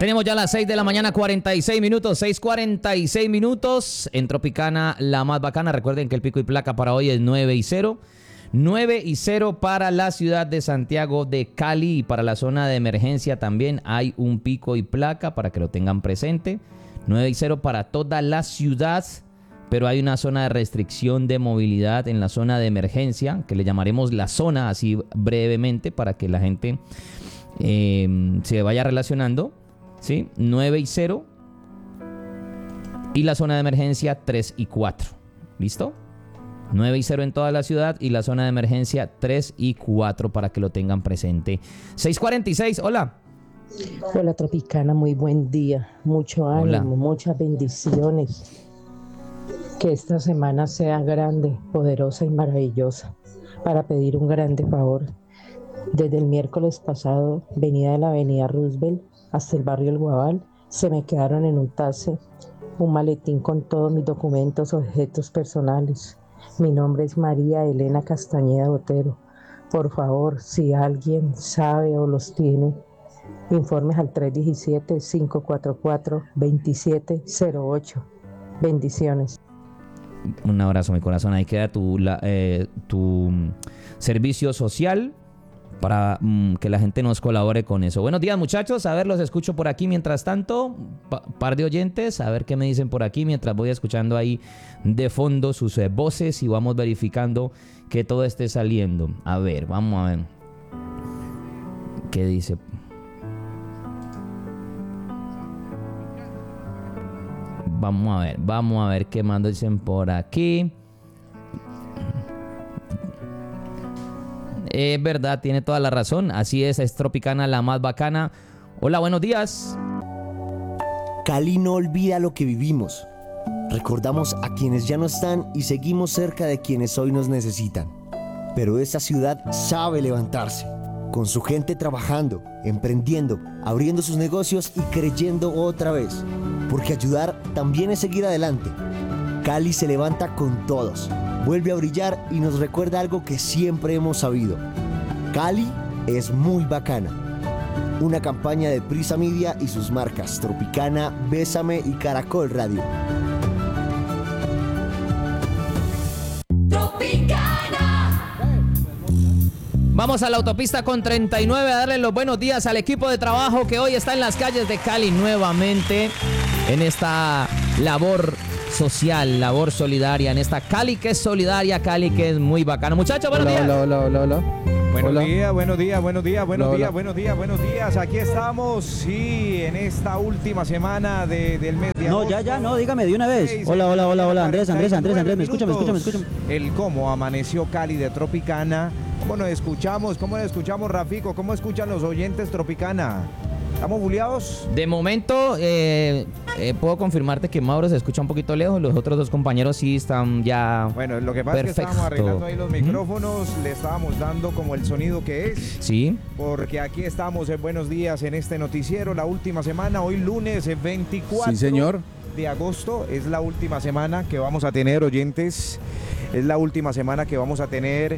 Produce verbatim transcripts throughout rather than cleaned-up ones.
Tenemos ya las seis de la mañana, cuarenta y seis minutos, seis cuarenta y seis minutos. En Tropicana, la más bacana. Recuerden que el pico y placa para hoy es nueve y cero. nueve y cero para la ciudad de Santiago de Cali, y para la zona de emergencia también hay un pico y placa para que lo tengan presente. nueve y cero para toda la ciudad, pero hay una zona de restricción de movilidad en la zona de emergencia, que le llamaremos la zona así brevemente para que la gente eh, se vaya relacionando. ¿Sí? nueve y cero. Y la zona de emergencia tres y cuatro. ¿Listo? nueve y cero en toda la ciudad y la zona de emergencia tres y cuatro para que lo tengan presente. seis cuarenta y seis, hola. Hola Tropicana, muy buen día. Mucho ánimo, hola. Muchas bendiciones. Que esta semana sea grande, poderosa y maravillosa. Para pedir un grande favor. Desde el miércoles pasado, venida de la avenida Roosevelt hasta el barrio El Guabal, se me quedaron en un taxi un maletín con todos mis documentos, objetos personales. Mi nombre es María Elena Castañeda Botero. Por favor, si alguien sabe o los tiene, informes al tres uno siete, cinco cuatro cuatro, dos siete cero ocho. Bendiciones. Un abrazo, mi corazón. Ahí queda tu, la, eh, tu servicio social para mm, que la gente nos colabore con eso. Buenos días, muchachos. A ver, los escucho por aquí mientras tanto. Pa- par de oyentes, a ver qué me dicen por aquí mientras voy escuchando ahí de fondo sus eh, voces y vamos verificando que todo esté saliendo. A ver, vamos a ver. ¿Qué dice? Vamos a ver, vamos a ver qué más dicen por aquí. Es verdad, tiene toda la razón. Así es, es Tropicana la más bacana. Hola, buenos días. Cali no olvida lo que vivimos. Recordamos a quienes ya no están y seguimos cerca de quienes hoy nos necesitan. Pero esta ciudad sabe levantarse, con su gente trabajando, emprendiendo, abriendo sus negocios y creyendo otra vez. Porque ayudar también es seguir adelante. Cali se levanta con todos. Vuelve a brillar y nos recuerda algo que siempre hemos sabido. Cali es muy bacana. Una campaña de Prisa Media y sus marcas Tropicana, Bésame y Caracol Radio. Tropicana. Vamos a la autopista con treinta y nueve a darle los buenos días al equipo de trabajo que hoy está en las calles de Cali nuevamente en esta labor social, labor solidaria, en esta Cali que es solidaria, Cali que es muy bacana. Muchachos, buenos hola, días. Hola, hola, hola, hola. Buenos hola. días, buenos días, buenos días, buenos hola, días, hola. buenos días, buenos días. Aquí estamos, sí, en esta última semana de, del mes de agosto. No, ya, ya, no, dígame de una vez. seis, Hola, hola, hola, hola, Andrés, Andrés, Andrés, Andrés, me escucha, me escucha, me escucha. El cómo amaneció Cali de Tropicana. ¿Cómo nos escuchamos? ¿Cómo nos escuchamos, Rafico? ¿Cómo escuchan los oyentes Tropicana? ¿Estamos buleados? De momento, eh, eh, puedo confirmarte que Mauro se escucha un poquito lejos. Los otros dos compañeros sí están ya. Bueno, lo que pasa perfecto. es que estábamos arreglando ahí los micrófonos, le estábamos dando como el sonido que es. Sí. Porque aquí estamos en Buenos Días en este noticiero, la última semana, hoy lunes veinticuatro Sí, señor. de agosto, es la última semana que vamos a tener, oyentes. Es la última semana que vamos a tener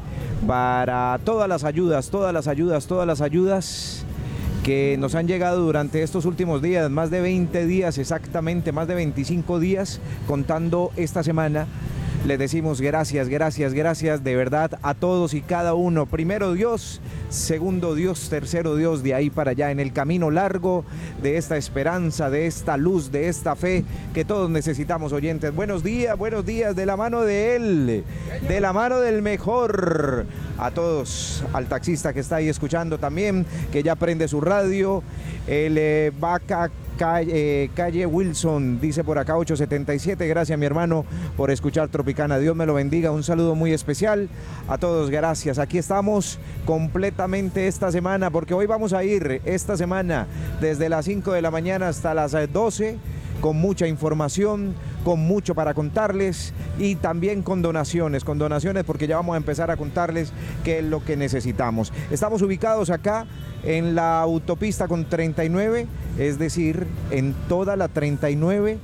para todas las ayudas, todas las ayudas, todas las ayudas que nos han llegado durante estos últimos días, más de veinte días exactamente, más de veinticinco días contando esta semana. Les decimos gracias, gracias, gracias de verdad a todos y cada uno. Primero Dios, segundo Dios, tercero Dios, de ahí para allá en el camino largo de esta esperanza, de esta luz, de esta fe que todos necesitamos, oyentes. Buenos días, buenos días, de la mano de Él, de la mano del mejor. A todos, al taxista que está ahí escuchando también, que ya prende su radio, el eh, Vaca Calle, eh, calle Wilson, dice por acá ocho setenta y siete, gracias mi hermano por escuchar Tropicana, Dios me lo bendiga, un saludo muy especial a todos, gracias. Aquí estamos completamente esta semana, porque hoy vamos a ir esta semana desde las cinco de la mañana hasta las doce, con mucha información, con mucho para contarles y también con donaciones, con donaciones porque ya vamos a empezar a contarles qué es lo que necesitamos. Estamos ubicados acá en la autopista con treinta y nueve, es decir, en toda la treinta y nueve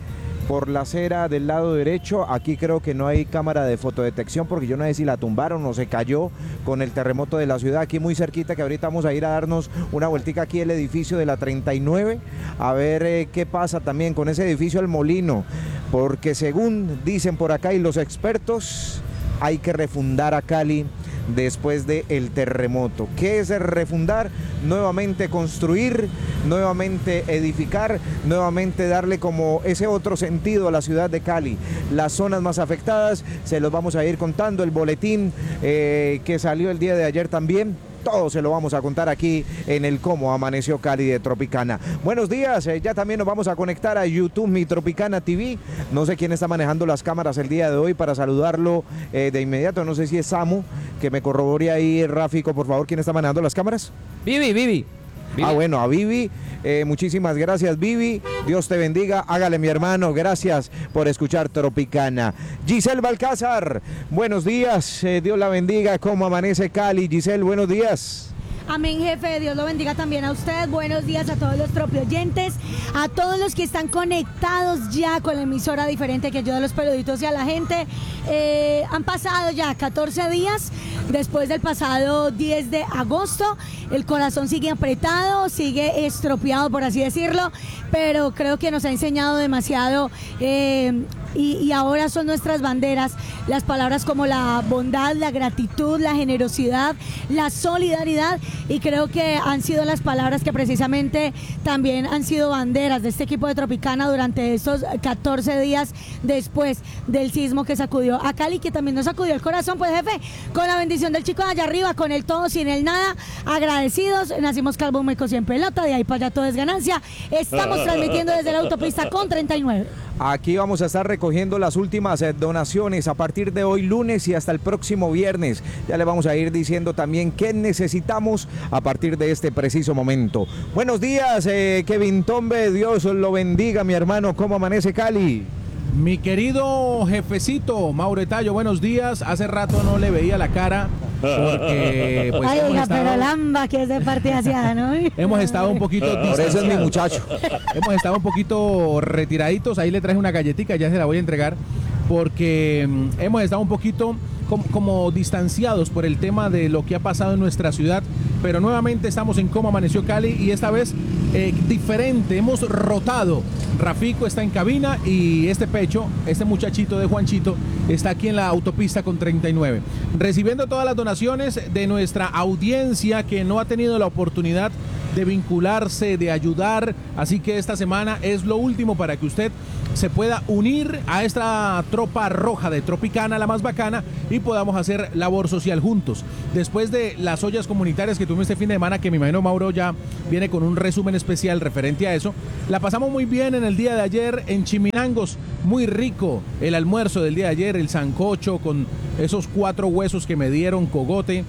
por la acera del lado derecho. Aquí creo que no hay cámara de fotodetección porque yo no sé si la tumbaron o se cayó con el terremoto de la ciudad. Aquí muy cerquita, que ahorita vamos a ir a darnos una vueltica aquí el edificio de la treinta y nueve, a ver eh, qué pasa también con ese edificio El Molino, porque según dicen por acá y los expertos, hay que refundar a Cali después del terremoto. ¿Qué es refundar? Nuevamente construir, nuevamente edificar, nuevamente darle como ese otro sentido a la ciudad de Cali. Las zonas más afectadas se los vamos a ir contando, el boletín eh, que salió el día de ayer también. Todo se lo vamos a contar aquí en el Cómo Amaneció Cali de Tropicana. Buenos días, eh, ya también nos vamos a conectar a YouTube, mi Tropicana T V. No sé quién está manejando las cámaras el día de hoy para saludarlo eh, de inmediato. No sé si es Samu, que me corrobore ahí, Ráfico, por favor, ¿quién está manejando las cámaras? Vivi, Vivi. Vivi. Ah, bueno, a Vivi, eh, muchísimas gracias, Vivi. Dios te bendiga, hágale, mi hermano, gracias por escuchar Tropicana. Giselle Balcázar, buenos días, eh, Dios la bendiga, ¿cómo amanece Cali? Giselle, buenos días. Amén, jefe, Dios lo bendiga también a usted. Buenos días a todos los tropioyentes, a todos los que están conectados ya con la emisora diferente que ayuda a los peluditos y a la gente. Eh, han pasado ya catorce días después del pasado diez de agosto. El corazón sigue apretado, sigue estropeado, por así decirlo, pero creo que nos ha enseñado demasiado eh, y, y ahora son nuestras banderas las palabras como la bondad, la gratitud, la generosidad, la solidaridad, y creo que han sido las palabras que precisamente también han sido banderas de este equipo de Tropicana durante estos catorce días después del sismo que sacudió a Cali, que también nos sacudió el corazón. Pues, jefe, con la bendición del chico de allá arriba, con el todo, sin el nada, agradecidos. Nacimos calvo, meco, en pelota, de ahí para allá todo es ganancia. Estamos transmitiendo desde la autopista con treinta y nueve. Aquí vamos a estar recogiendo las últimas eh, donaciones a partir de hoy lunes y hasta el próximo viernes. Ya le vamos a ir diciendo también qué necesitamos a partir de este preciso momento. Buenos días, eh, Kevin Tombe, Dios lo bendiga, mi hermano. ¿Cómo amanece Cali? Mi querido jefecito Mauro Tallo, buenos días. Hace rato no le veía la cara porque pues, ay, hemos oiga, estado, pero Lamba, que es de parte hacia, ¿no? hemos estado un poquito Por eso es mi muchacho. Hemos estado un poquito retiraditos. Ahí le traje una galletita, ya se la voy a entregar, porque mm, hemos estado un poquito como, como distanciados por el tema de lo que ha pasado en nuestra ciudad, pero nuevamente estamos en Cómo Amaneció Cali, y esta vez eh, diferente, hemos rotado. Rafico está en cabina y este pecho, este muchachito de Juanchito, está aquí en la autopista con treinta y nueve, recibiendo todas las donaciones de nuestra audiencia que no ha tenido la oportunidad de vincularse, de ayudar. Así que esta semana es lo último para que usted se pueda unir a esta tropa roja de Tropicana, la más bacana, y podamos hacer labor social juntos. Después de las ollas comunitarias que tuvimos este fin de semana, que me imagino Mauro ya viene con un resumen especial referente a eso, la pasamos muy bien en el día de ayer en Chiminangos, muy rico el almuerzo del día de ayer, el sancocho con esos cuatro huesos que me dieron, cogote,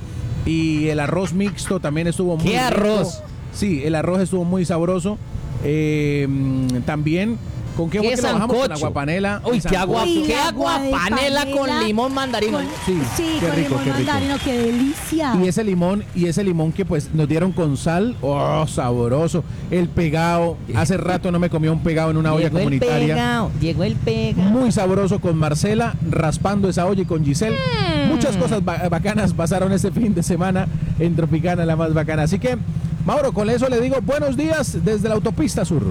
y el arroz mixto también estuvo muy ¿Qué rico. arroz? Sí, el arroz estuvo muy sabroso. Eh, también, ¿con qué, ¿Qué qué trabajamos? Con sancocho? aguapanela. Uy, y qué agua, Uy, qué la agua agua de panela con panela limón mandarino. Con- Sí, sí, qué con rico, limón qué rico. mandarino, qué delicia. Y ese limón, y ese limón que pues nos dieron con sal, oh, sabroso. El pegado, hace rato no me comía un pegado en una olla Llegó el comunitaria. pegao, llegó el pegao. Muy sabroso con Marcela, raspando esa olla, y con Giselle. Mm. Muchas cosas ba- bacanas pasaron este fin de semana en Tropicana, la más bacana. Así que, Mauro, con eso le digo buenos días desde la autopista sur.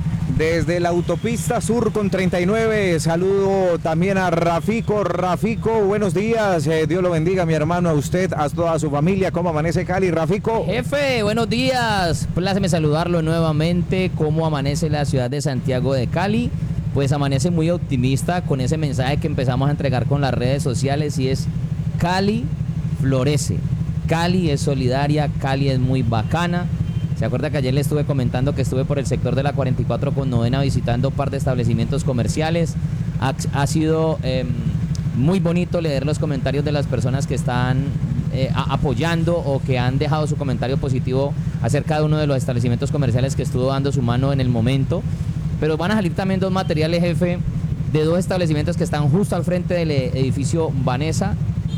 Desde la autopista sur con treinta y nueve, saludo también a Rafico. Rafico, buenos días, eh, Dios lo bendiga, mi hermano, a usted, a toda su familia. ¿Cómo amanece Cali, Rafico? Jefe, buenos días. Pláceme saludarlo nuevamente. ¿Cómo amanece la ciudad de Santiago de Cali? Pues amanece muy optimista con ese mensaje que empezamos a entregar con las redes sociales, y es: Cali florece. Cali es solidaria, Cali es muy bacana. ¿Se acuerda que ayer le estuve comentando que estuve por el sector de la cuarenta y cuatro con novena visitando un par de establecimientos comerciales? Ha, ha sido eh, muy bonito leer los comentarios de las personas que están eh, a, apoyando o que han dejado su comentario positivo acerca de uno de los establecimientos comerciales que estuvo dando su mano en el momento. Pero van a salir también dos materiales, jefe, de dos establecimientos que están justo al frente del edificio Vanessa,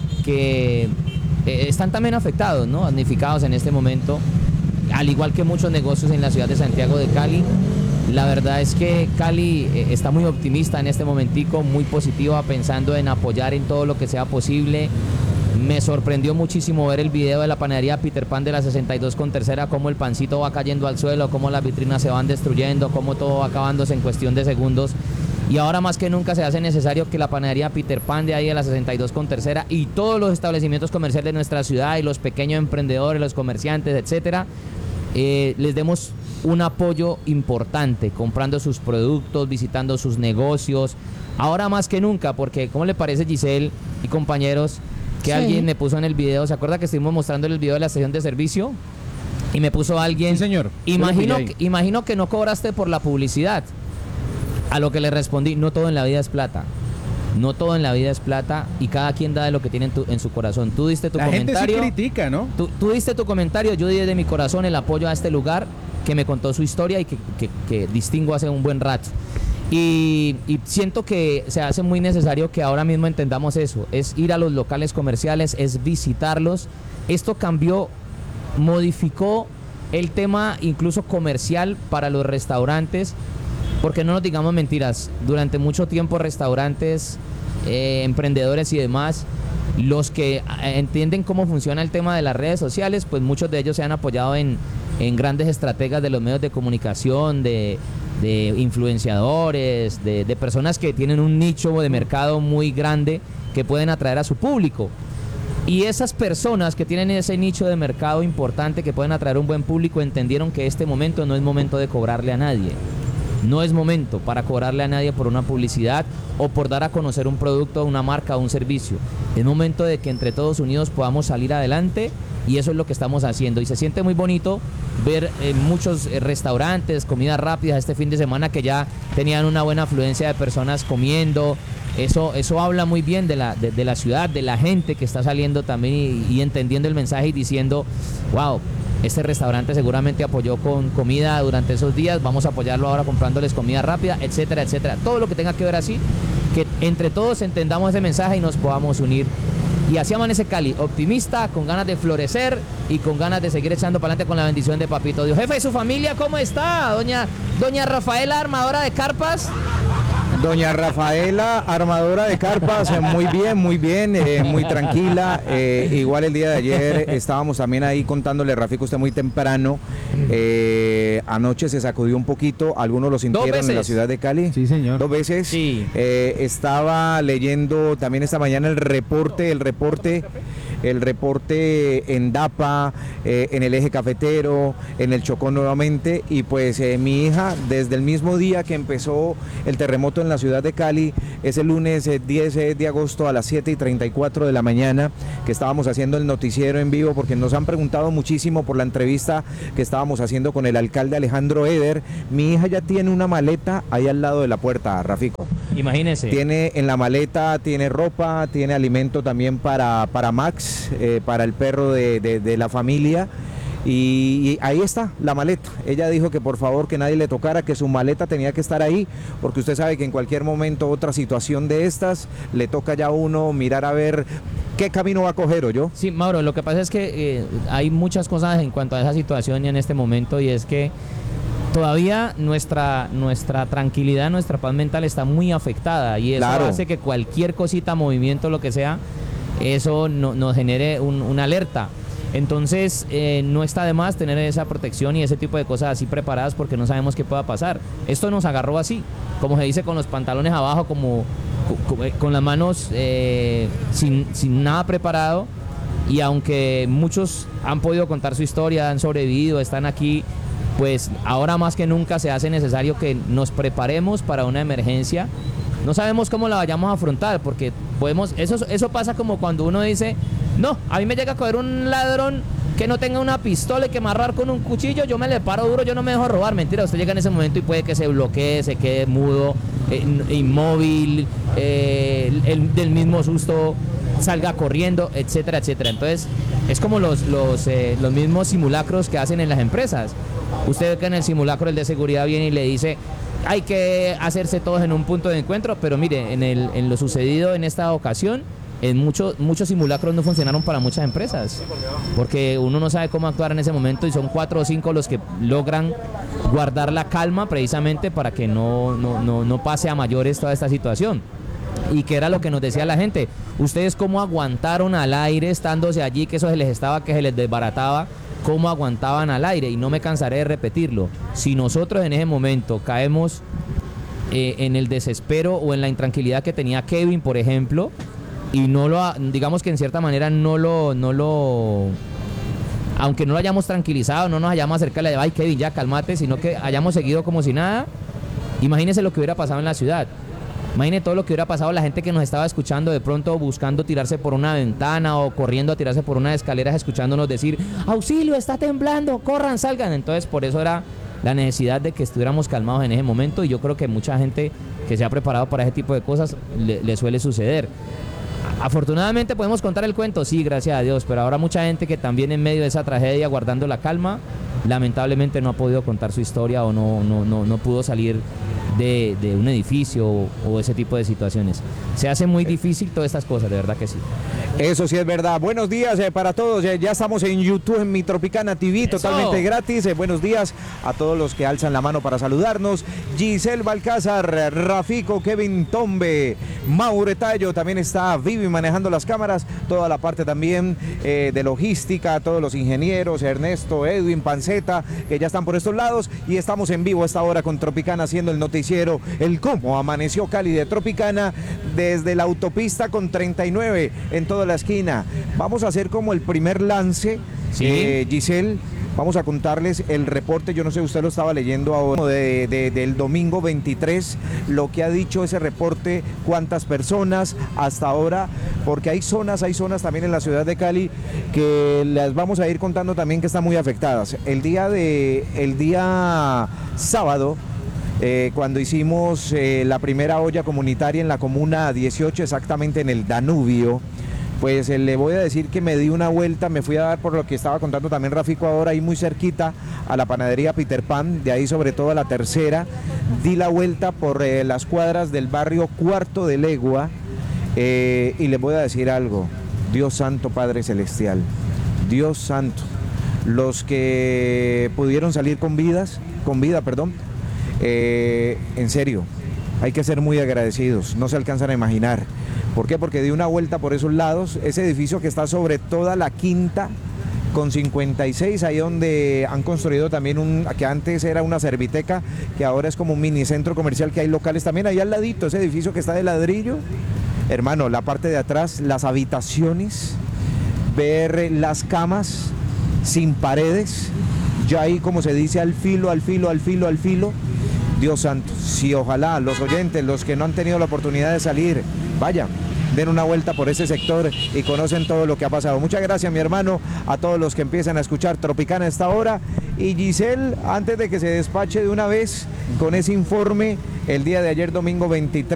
que eh, están también afectados, ¿no? Damnificados en este momento, al igual que muchos negocios en la ciudad de Santiago de Cali. La verdad es que Cali eh, está muy optimista en este momentico, muy positiva, pensando en apoyar en todo lo que sea posible. Me sorprendió muchísimo ver el video de la panadería Peter Pan de la sesenta y dos con tercera, cómo el pancito va cayendo al suelo, cómo las vitrinas se van destruyendo, cómo todo va acabándose en cuestión de segundos. Y ahora más que nunca se hace necesario que la panadería Peter Pan de ahí de la sesenta y dos con tercera y todos los establecimientos comerciales de nuestra ciudad y los pequeños emprendedores, los comerciantes, etcétera, eh, les demos un apoyo importante, comprando sus productos, visitando sus negocios, ahora más que nunca, porque ¿cómo le parece, Giselle y compañeros, que sí. Alguien me puso en el video, ¿se acuerda que estuvimos mostrando el video de la estación de servicio? Y me puso alguien, sí, señor. Imagino, que, imagino que no cobraste por la publicidad. A lo que le respondí, no todo en la vida es plata. No todo en la vida es plata y cada quien da de lo que tiene en, tu, en su corazón. Tú diste tu la comentario. La gente sí critica, ¿no? Tú, tú diste tu comentario, yo di de mi corazón el apoyo a este lugar que me contó su historia y que, que, que distingo hace un buen rato. Y, y siento que se hace muy necesario que ahora mismo entendamos eso, es ir a los locales comerciales, es visitarlos. Esto cambió, modificó el tema incluso comercial para los restaurantes, porque no nos digamos mentiras, durante mucho tiempo restaurantes, eh, emprendedores y demás, los que entienden cómo funciona el tema de las redes sociales, pues muchos de ellos se han apoyado en, en grandes estrategas de los medios de comunicación, de, de influenciadores, de, de personas que tienen un nicho de mercado muy grande que pueden atraer a su público. Y esas personas que tienen ese nicho de mercado importante que pueden atraer un buen público entendieron que este momento no es momento de cobrarle a nadie. No es momento para cobrarle a nadie por una publicidad o por dar a conocer un producto, una marca o un servicio. Es momento de que entre todos unidos podamos salir adelante y eso es lo que estamos haciendo. Y se siente muy bonito ver eh, muchos eh, restaurantes, comidas rápidas este fin de semana que ya tenían una buena afluencia de personas comiendo. Eso, eso habla muy bien de la, de, de la ciudad, de la gente que está saliendo también y, y entendiendo el mensaje y diciendo, wow, este restaurante seguramente apoyó con comida durante esos días, vamos a apoyarlo ahora comprándoles comida rápida, etcétera, etcétera. Todo lo que tenga que ver así, que entre todos entendamos ese mensaje y nos podamos unir. Y así amanece Cali, optimista, con ganas de florecer y con ganas de seguir echando para adelante con la bendición de Papito Dios. Jefe, ¿y su familia cómo está? Doña, doña Rafaela, armadora de carpas. Doña Rafaela, armadora de carpas, muy bien, muy bien, eh, muy tranquila. Eh, igual el día de ayer estábamos también ahí contándole, Rafico, usted muy temprano. Eh, anoche se sacudió un poquito, algunos lo sintieron en la ciudad de Cali. Sí, señor. Dos veces. Sí. Eh, estaba leyendo también esta mañana el reporte, el reporte. El reporte en DAPA, eh, en el eje cafetero, en el Chocó nuevamente, y pues eh, mi hija desde el mismo día que empezó el terremoto en la ciudad de Cali, ese lunes eh, diez de agosto a las siete y treinta y cuatro de la mañana, que estábamos haciendo el noticiero en vivo, porque nos han preguntado muchísimo por la entrevista que estábamos haciendo con el alcalde Alejandro Eder. Mi hija ya tiene una maleta ahí al lado de la puerta, Rafico. Imagínese. Tiene en la maleta, tiene ropa, tiene alimento también para, para Max, eh, para el perro de, de, de la familia. Y, y ahí está la maleta. Ella dijo que por favor que nadie le tocara, que su maleta tenía que estar ahí, porque usted sabe que en cualquier momento otra situación de estas le toca ya a uno mirar a ver qué camino va a coger, ¿o yo? Sí, Mauro, lo que pasa es que eh, hay muchas cosas en cuanto a esa situación y en este momento, y es que todavía nuestra, nuestra tranquilidad, nuestra paz mental está muy afectada y eso Claro. hace que cualquier cosita, movimiento, lo que sea, eso no, nos genere un, una alerta. Entonces eh, no está de más tener esa protección y ese tipo de cosas así preparadas porque no sabemos qué pueda pasar. Esto nos agarró así, como se dice, con los pantalones abajo, como con, con las manos eh, sin, sin nada preparado, y aunque muchos han podido contar su historia, han sobrevivido, están aquí, pues ahora más que nunca se hace necesario que nos preparemos para una emergencia. No sabemos cómo la vayamos a afrontar, porque podemos, eso, eso pasa como cuando uno dice, no, a mí me llega a coger un ladrón que no tenga una pistola y que amarrar con un cuchillo, yo me le paro duro, yo no me dejo robar. Mentira, usted llega en ese momento y puede que se bloquee, se quede mudo, eh, inmóvil, eh, el, el, del mismo susto salga corriendo, etcétera, etcétera. Entonces, es como los, los, eh, los mismos simulacros que hacen en las empresas. Usted ve que en el simulacro el de seguridad viene y le dice, hay que hacerse todos en un punto de encuentro, pero mire, en, el, en lo sucedido en esta ocasión, en muchos muchos simulacros no funcionaron para muchas empresas, porque uno no sabe cómo actuar en ese momento y son cuatro o cinco los que logran guardar la calma precisamente para que no, no, no, no pase a mayores toda esta situación. Y que era lo que nos decía la gente, ustedes cómo aguantaron al aire estándose allí, que eso se les estaba, que se les desbarataba, cómo aguantaban al aire, y no me cansaré de repetirlo. Si nosotros en ese momento caemos eh, en el desespero o en la intranquilidad que tenía Kevin, por ejemplo, y no lo, digamos que en cierta manera no lo, no lo, aunque no lo hayamos tranquilizado, no nos hayamos acercado, ay Kevin, ya cálmate, sino que hayamos seguido como si nada, imagínense lo que hubiera pasado en la ciudad. Imagine todo lo que hubiera pasado, la gente que nos estaba escuchando de pronto buscando tirarse por una ventana o corriendo a tirarse por unas escaleras escuchándonos decir, auxilio, está temblando, corran, salgan. Entonces por eso era la necesidad de que estuviéramos calmados en ese momento, y yo creo que mucha gente que se ha preparado para ese tipo de cosas le, le suele suceder. Afortunadamente podemos contar el cuento, sí, gracias a Dios, pero ahora mucha gente que también en medio de esa tragedia, guardando la calma, lamentablemente no ha podido contar su historia o no, no, no, no pudo salir de, de un edificio o, o ese tipo de situaciones. Se hace muy difícil todas estas cosas, de verdad que sí. Eso sí es verdad. Buenos días eh, para todos. Eh, ya estamos en YouTube, en Mi Tropicana T V, Eso. totalmente gratis. Eh, buenos días a todos los que alzan la mano para saludarnos. Giselle Balcázar, Rafico, Kevin Tombe, Maure Tallo, también está Vivi manejando las cámaras, toda la parte también eh, de logística, todos los ingenieros, Ernesto, Edwin, Panceta, que ya están por estos lados, y estamos en vivo a esta hora con Tropicana haciendo el noticiero, el cómo amaneció Cali de Tropicana desde la autopista con treinta y nueve en toda la esquina. Vamos a hacer como el primer lance, ¿sí? eh, Giselle. Vamos a contarles el reporte, yo no sé, usted lo estaba leyendo ahora, de, de, del domingo veintitrés, lo que ha dicho ese reporte, cuántas personas hasta ahora, porque hay zonas, hay zonas también en la ciudad de Cali que las vamos a ir contando también que están muy afectadas. El día, de, el día sábado, Eh, cuando hicimos eh, la primera olla comunitaria en la comuna dieciocho, exactamente en el Danubio, pues eh, le voy a decir que me di una vuelta, me fui a dar por lo que estaba contando también Rafico ahora, ahí muy cerquita a la panadería Peter Pan, de ahí sobre todo a la tercera, di la vuelta por eh, las cuadras del barrio Cuarto de Legua, eh, y les voy a decir algo, Dios santo, Padre Celestial, Dios santo, los que pudieron salir con vidas, con vida, perdón, Eh, en serio, hay que ser muy agradecidos, no se alcanzan a imaginar. ¿Por qué? Porque di una vuelta por esos lados, ese edificio que está sobre toda la quinta con cincuenta y seis, ahí donde han construido también un, que antes era una serviteca, que ahora es como un mini centro comercial, que hay locales también ahí al ladito, ese edificio que está de ladrillo, hermano, la parte de atrás, las habitaciones, ver las camas sin paredes, ya ahí como se dice al filo, al filo, al filo, al filo. Dios santo, si ojalá los oyentes, los que no han tenido la oportunidad de salir, vayan, den una vuelta por ese sector y conocen todo lo que ha pasado. Muchas gracias, mi hermano, a todos los que empiezan a escuchar Tropicana a esta hora. Y Giselle, antes de que se despache de una vez con ese informe, el día de ayer, domingo veintitrés,